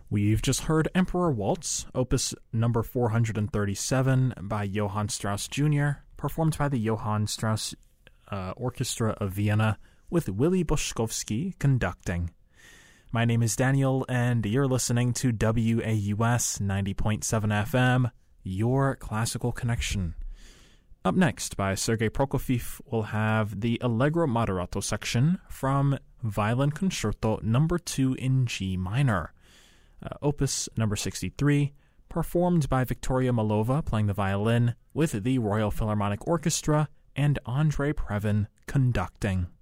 We've just heard Emperor Waltz, opus number 437 by Johann Strauss Jr., performed by the Johann Strauss Orchestra of Vienna with Willy Boszkowski conducting. My name is Daniel, and you're listening to WAUS 90.7 FM, your classical connection. Up next, by Sergei Prokofiev, we'll have the Allegro Moderato section from Violin Concerto No. 2 in G minor, opus number 63, performed by Victoria Malova playing the violin with the Royal Philharmonic Orchestra and Andrei Previn conducting.